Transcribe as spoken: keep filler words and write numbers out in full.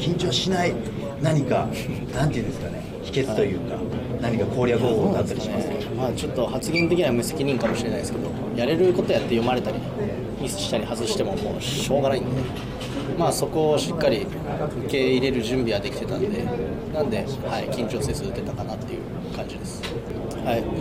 緊張しない何かなんていうんですかね、秘訣というか、はい、何か攻略方法だったりしますか？ まあ、ちょっと発言的には無責任かもしれないですけど、やれることやって読まれたりミスしたり外してももうしょうがないんで、まあ、そこをしっかり受け入れる準備はできてたんで、なんで、はい、緊張せず打てたかなっていう感じです。はい、ま